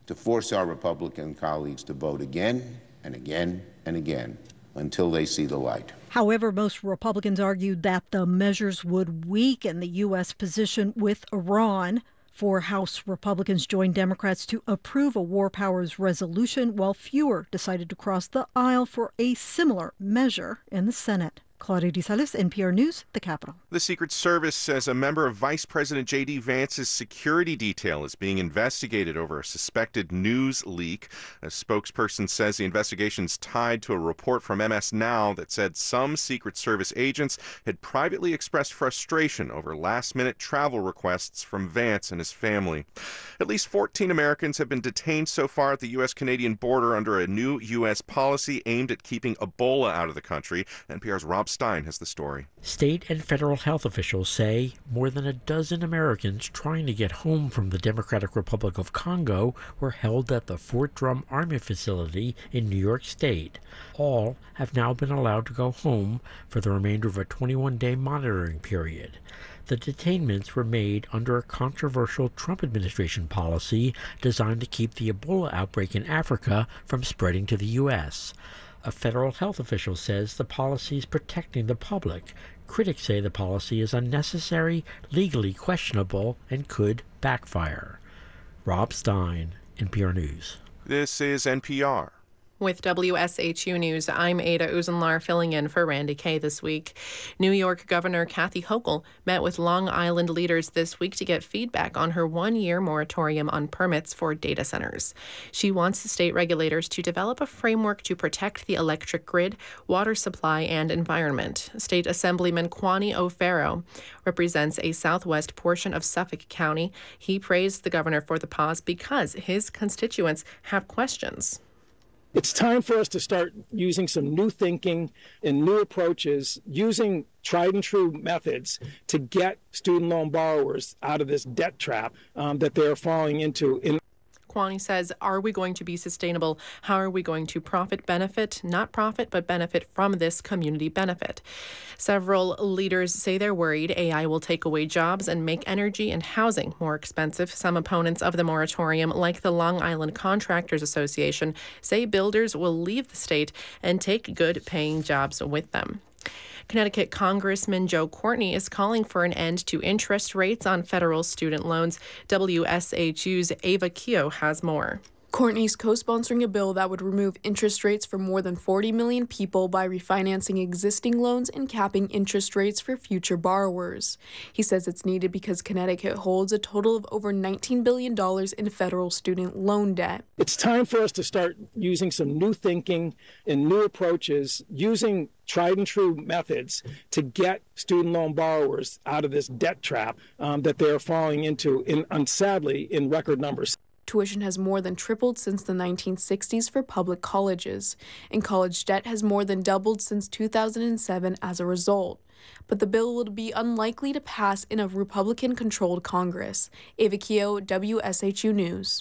to force our Republican colleagues to vote again and again and again until they see the light. However, most Republicans argued that the measures would weaken the U S position with Iran. Four House Republicans joined Democrats to approve a war powers resolution, while fewer decided to cross the aisle for a similar measure in the Senate. Claudia DeSalis, N P R News, the Capitol. The Secret Service says a member of Vice President J D. Vance's security detail is being investigated over a suspected news leak. A spokesperson says the investigation is tied to a report from M S Now that said some Secret Service agents had privately expressed frustration over last-minute travel requests from Vance and his family. At least fourteen Americans have been detained so far at the U S-Canadian border under a new U S policy aimed at keeping Ebola out of the country. N P R's Rob Stein has the story. State and federal health officials say more than a dozen Americans trying to get home from the Democratic Republic of Congo were held at the Fort Drum Army facility in New York State. All have now been allowed to go home for the remainder of a twenty-one day monitoring period. The detainments were made under a controversial Trump administration policy designed to keep the Ebola outbreak in Africa from spreading to the U S. A federal health official says the policy is protecting the public. Critics say the policy is unnecessary, legally questionable, and could backfire. Rob Stein, N P R News. This is N P R. With W S H U News, I'm Ada Uzenlar filling in for Randy Kay this week. New York Governor Kathy Hochul met with Long Island leaders this week to get feedback on her one-year moratorium on permits for data centers. She wants the state regulators to develop a framework to protect the electric grid, water supply, and environment. State Assemblyman Kwani O'Farrow represents a southwest portion of Suffolk County. He praised the governor for the pause because his constituents have questions. It's time for us to start using some new thinking and new approaches, using tried and true methods to get student loan borrowers out of this debt trap um, that they are falling into. In Kwani says, are we going to be sustainable? How are we going to profit benefit, not profit, but benefit from this community benefit? Several leaders say they're worried A I will take away jobs and make energy and housing more expensive. Some opponents of the moratorium, like the Long Island Contractors Association, say builders will leave the state and take good paying jobs with them. Connecticut Congressman Joe Courtney is calling for an end to interest rates on federal student loans. W S H U's Ava Keogh has more. Courtney's co-sponsoring a bill that would remove interest rates for more than forty million people by refinancing existing loans and capping interest rates for future borrowers. He says it's needed because Connecticut holds a total of over nineteen billion dollars in federal student loan debt. It's time for us to start using some new thinking and new approaches, using tried and true methods to get student loan borrowers out of this debt trap um, that they are falling into, in, and sadly, in record numbers. Tuition has more than tripled since the nineteen sixties for public colleges, and college debt has more than doubled since two thousand seven as a result. But the bill would be unlikely to pass in a Republican-controlled Congress. Ava Keogh, W S H U News.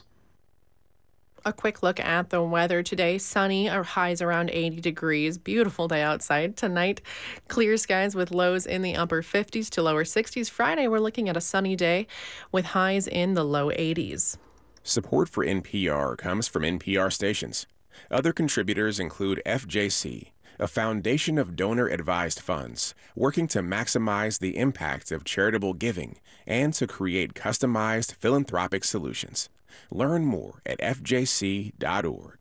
A quick look at the weather today. Sunny, or highs around eighty degrees. Beautiful day outside. Tonight, clear skies with lows in the upper fifties to lower sixties. Friday, we're looking at a sunny day with highs in the low eighties. Support for N P R comes from N P R stations. Other contributors include F J C, a foundation of donor-advised funds working to maximize the impact of charitable giving and to create customized philanthropic solutions. Learn more at F J C dot org.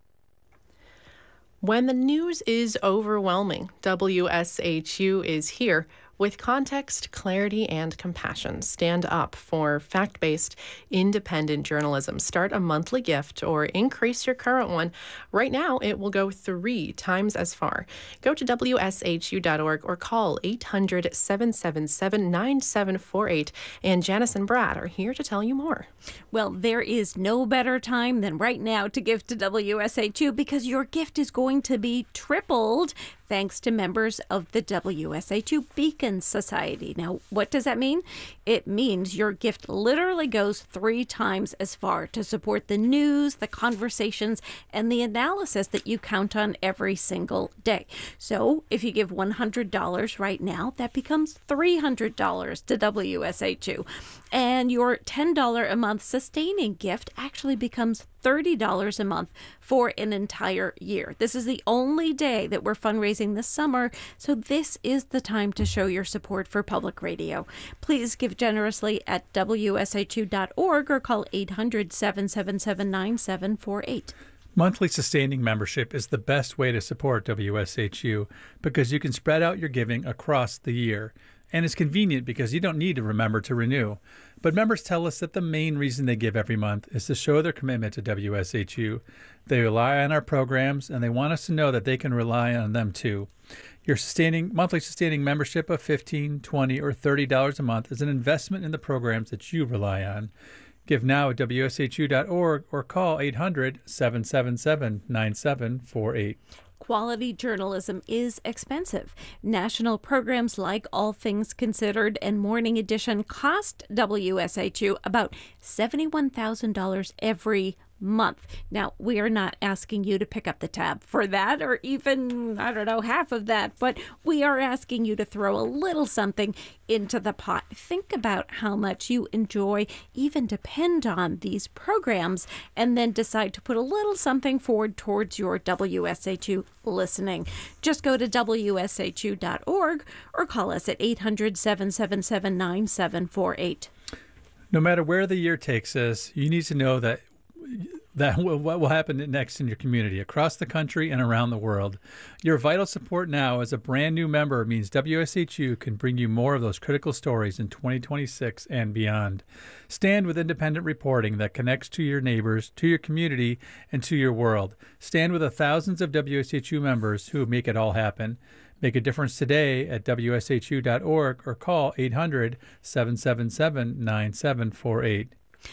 When the news is overwhelming, W S H U is here with context, clarity, and compassion. Stand up for fact-based, independent journalism. Start a monthly gift or increase your current one. Right now, it will go three times as far. Go to W S H U dot org or call eight hundred, seven seven seven, nine seven four eight. And Janice and Brad are here to tell you more. Well, there is no better time than right now to give to W S H U because your gift is going to be tripled thanks to members of the W S H U Beacon Society. Now, what does that mean? It means your gift literally goes three times as far to support the news, the conversations, and the analysis that you count on every single day. So if you give one hundred dollars right now, that becomes three hundred dollars to W S H U. And your ten dollars a month sustaining gift actually becomes thirty dollars a month for an entire year. This is the only day that we're fundraising this summer, so this is the time to show your support for public radio. Please give generously at W S H U dot org or call eight hundred, seven seven seven, nine seven four eight. Monthly sustaining membership is the best way to support W S H U because you can spread out your giving across the year. And it's convenient because you don't need to remember to renew. But members tell us that the main reason they give every month is to show their commitment to W S H U. They rely on our programs, and they want us to know that they can rely on them too. Your sustaining monthly sustaining membership of fifteen dollars, twenty dollars, or thirty dollars a month is an investment in the programs that you rely on. Give now at W S H U dot org or call eight hundred, seven seven seven, nine seven four eight. Quality journalism is expensive. National programs like All Things Considered and Morning Edition cost W S H U about seventy-one thousand dollars every month. Now, we are not asking you to pick up the tab for that or even, I don't know, half of that, but we are asking you to throw a little something into the pot. Think about how much you enjoy, even depend on these programs, and then decide to put a little something forward towards your W S H U listening. Just go to W S H U dot org or call us at eight hundred, seven seven seven, nine seven four eight. No matter where the year takes us, you need to know that that what will happen next in your community, across the country and around the world. Your vital support now as a brand new member means W S H U can bring you more of those critical stories in twenty twenty-six and beyond. Stand with independent reporting that connects to your neighbors, to your community, and to your world. Stand with the thousands of W S H U members who make it all happen. Make a difference today at W S H U dot org or call eight hundred, seven seven seven, nine seven four eight.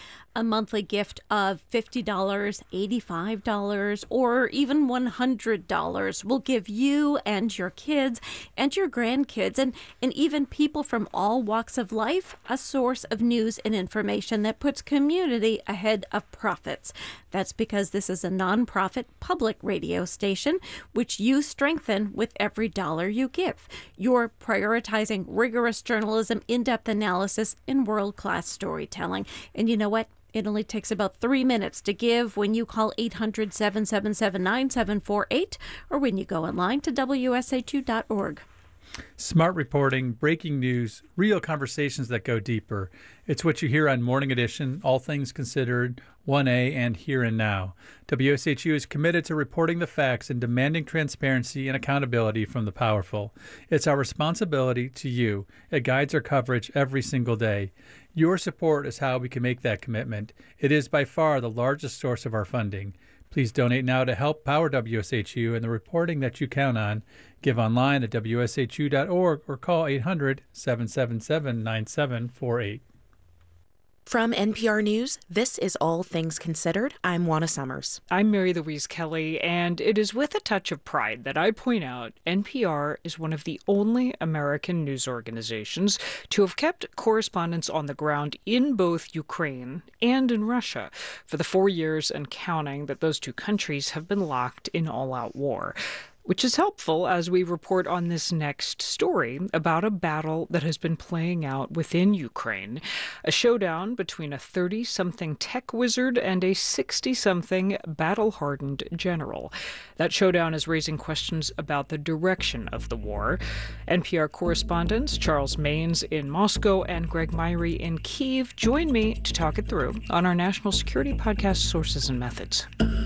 A monthly gift of fifty dollars, eighty-five dollars, or even one hundred dollars will give you and your kids and your grandkids and, and even people from all walks of life a source of news and information that puts community ahead of profits. That's because this is a nonprofit public radio station, which you strengthen with every dollar you give. You're prioritizing rigorous journalism, in-depth analysis, and world-class storytelling. And you know what? It only takes about three minutes to give when you call eight hundred, seven seven seven, nine seven four eight or when you go online to W S H U dot org. Smart reporting, breaking news, real conversations that go deeper. It's what you hear on Morning Edition, All Things Considered, one A, and Here and Now. W S H U is committed to reporting the facts and demanding transparency and accountability from the powerful. It's our responsibility to you. It guides our coverage every single day. Your support is how we can make that commitment. It is by far the largest source of our funding. Please donate now to help power W S H U and the reporting that you count on. Give online at W S H U dot org or call eight hundred, seven seven seven, nine seven four eight. From N P R News, this is All Things Considered. I'm Juana Summers. I'm Mary Louise Kelly, and it is with a touch of pride that I point out N P R is one of the only American news organizations to have kept correspondents on the ground in both Ukraine and in Russia for the four years and counting that those two countries have been locked in all-out war. Which is helpful as we report on this next story about a battle that has been playing out within Ukraine, a showdown between a thirty-something tech wizard and a sixty-something battle-hardened general. That showdown is raising questions about the direction of the war. N P R correspondents Charles Maynes in Moscow and Greg Myrie in Kyiv join me to talk it through on our national security podcast, Sources and Methods.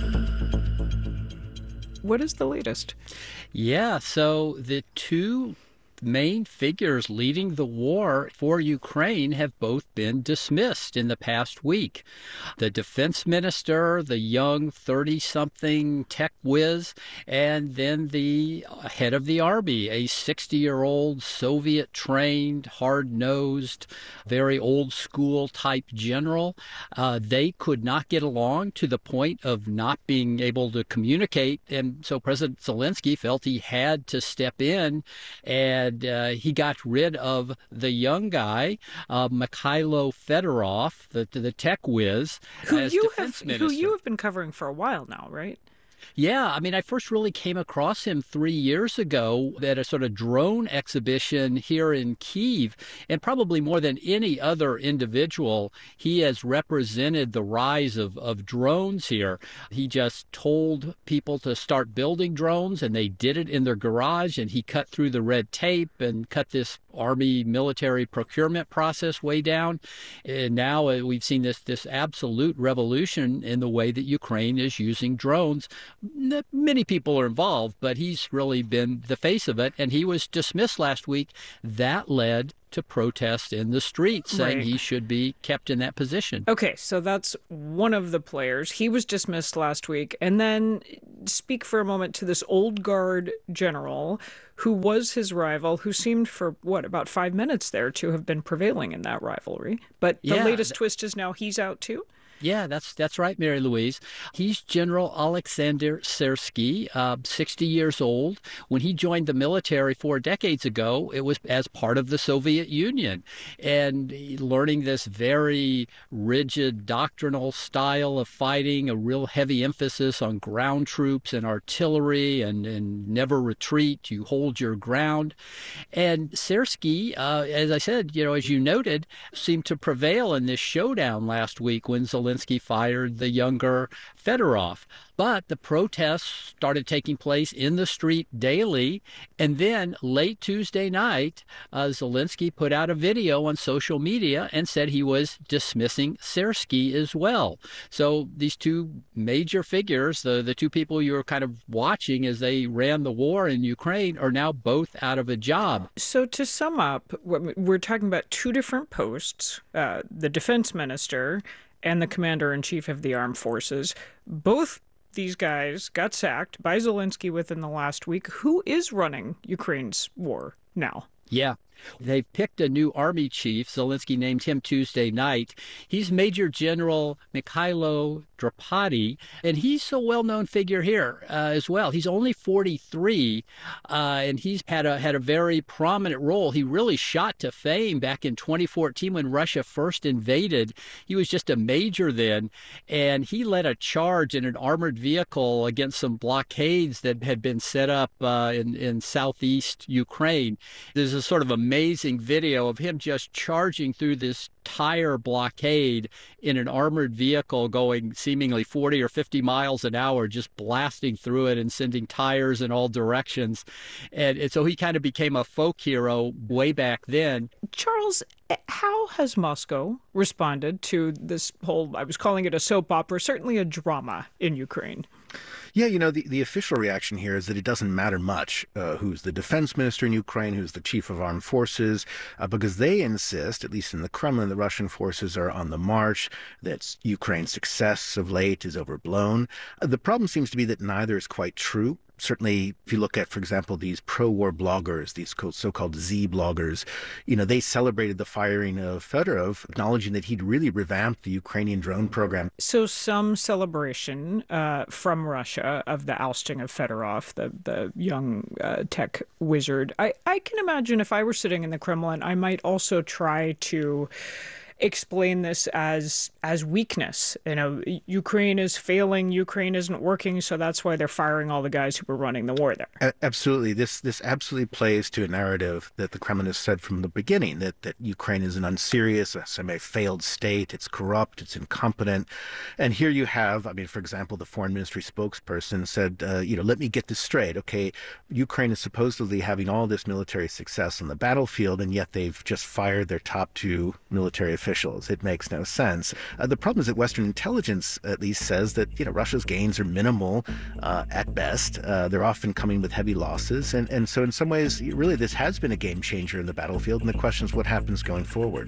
What is the latest? Yeah, so the two main figures leading the war for Ukraine have both been dismissed in the past week. The defense minister, the young thirty-something tech whiz, and then the head of the army, a sixty-year-old Soviet-trained, hard-nosed, very old-school type general. Uh, they could not get along to the point of not being able to communicate, and so President Zelensky felt he had to step in and And uh, he got rid of the young guy, uh, Mikhailo Fedorov, the the tech whiz, who as you defense have minister. who you have been covering for a while now, right? Yeah, I mean, I first really came across him three years ago at a sort of drone exhibition here in Kyiv. And probably more than any other individual, he has represented the rise of, of drones here. He just told people to start building drones, and they did it in their garage. And he cut through the red tape and cut this Army military procurement process way down. And now we've seen this, this absolute revolution in the way that Ukraine is using drones. Many people are involved, but he's really been the face of it. And he was dismissed last week. That led to protests in the streets saying Right. he should be kept in that position. Okay, so that's one of the players. He was dismissed last week. And then speak for a moment to this old guard general who was his rival, who seemed for, what, about five minutes there to have been prevailing in that rivalry. But the Yeah, latest th- twist is now he's out too? Yeah, that's that's right, Mary Louise. He's General Alexander Sersky, uh, sixty years old. When he joined the military four decades ago, it was as part of the Soviet Union. And learning this very rigid doctrinal style of fighting, a real heavy emphasis on ground troops and artillery and, and never retreat, you hold your ground. And Sersky, uh, as I said, you know, as you noted, seemed to prevail in this showdown last week when Zelensky fired the younger Fedorov. But the protests started taking place in the street daily. And then late Tuesday night, uh, Zelensky put out a video on social media and said he was dismissing Sersky as well. So these two major figures, the, the two people you were kind of watching as they ran the war in Ukraine, are now both out of a job. So to sum up, we're talking about two different posts, uh, the defense minister and the commander-in-chief of the armed forces. Both these guys got sacked by Zelensky within the last week. Who is running Ukraine's war now? Yeah. They've picked a new army chief. Zelensky named him Tuesday night. He's Major General Mikhailo Drapati, and he's a well-known figure here uh, as well. He's only forty-three, uh, and he's had a had a very prominent role. He really shot to fame back in twenty fourteen when Russia first invaded. He was just a major then, and he led a charge in an armored vehicle against some blockades that had been set up uh, in, in southeast Ukraine. There's a sort of amazing video of him just charging through this tire blockade in an armored vehicle going seemingly forty or fifty miles an hour, just blasting through it and sending tires in all directions. And, and so he kind of became a folk hero way back then. Charles, how has Moscow responded to this whole, I was calling it a soap opera, certainly a drama in Ukraine? Yeah, you know, the, the official reaction here is that it doesn't matter much uh, who's the defense minister in Ukraine, who's the chief of armed forces, uh, because they insist, at least in the Kremlin, the Russian forces are on the march, that Ukraine's success of late is overblown. Uh, the problem seems to be that neither is quite true. Certainly, if you look at, for example, these pro-war bloggers, these so-called Z bloggers, you know, they celebrated the firing of Fedorov, acknowledging that he'd really revamped the Ukrainian drone program. So some celebration uh, from Russia of the ousting of Fedorov, the, the young uh, tech wizard. I, I can imagine if I were sitting in the Kremlin, I might also try to explain this as as weakness. You know, Ukraine is failing, Ukraine isn't working, so that's why they're firing all the guys who were running the war there. A- absolutely. This this absolutely plays to a narrative that the Kremlin has said from the beginning, that, that Ukraine is an unserious, a semi-failed state, it's corrupt, it's incompetent. And here you have, I mean, for example, the foreign ministry spokesperson said, uh, you know, let me get this straight. Okay, Ukraine is supposedly having all this military success on the battlefield, and yet they've just fired their top two military officials. It makes no sense. Uh, the problem is that Western intelligence at least says that, you know, Russia's gains are minimal uh, at best. Uh, they're often coming with heavy losses. And, and so in some ways, really, this has been a game changer in the battlefield. And the question is what happens going forward.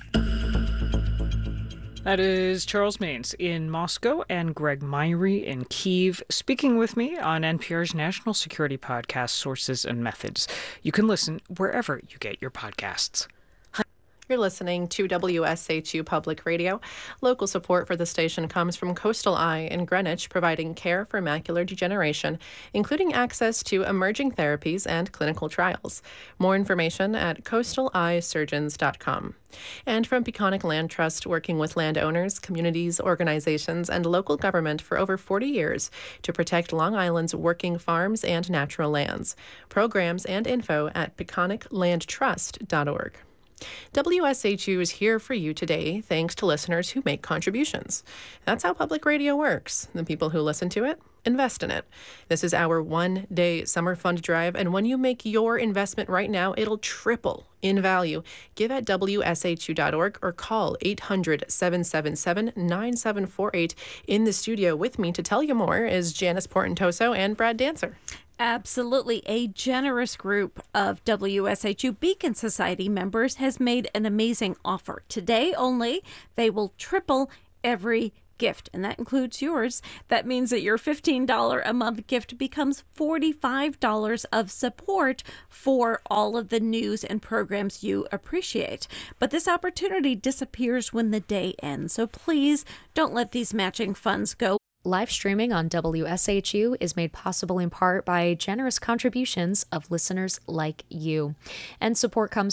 That is Charles Maynes in Moscow and Greg Myrie in Kyiv, speaking with me on N P R's national security podcast, Sources and Methods. You can listen wherever you get your podcasts. You're listening to W S H U Public Radio. Local support for the station comes from Coastal Eye in Greenwich, providing care for macular degeneration, including access to emerging therapies and clinical trials. More information at coastal eye surgeons dot com. And from Peconic Land Trust, working with landowners, communities, organizations, and local government for over forty years to protect Long Island's working farms and natural lands. Programs and info at peconic land trust dot org. W S H U is here for you today thanks to listeners who make contributions. That's how public radio works. The people who listen to it invest in it. This is our one-day summer fund drive, and when you make your investment right now, it'll triple in value. Give at W S H U dot org or call eight hundred, seven seven seven, nine seven four eight. In the studio with me to tell you more is Janice Portentoso and Brad Dancer. Absolutely. A generous group of W S H U Beacon Society members has made an amazing offer. Today only, they will triple every gift, and that includes yours. That means that your fifteen dollars a month gift becomes forty-five dollars of support for all of the news and programs you appreciate. But this opportunity disappears when the day ends, so please don't let these matching funds go. Live streaming on W S H U is made possible in part by generous contributions of listeners like you. And support comes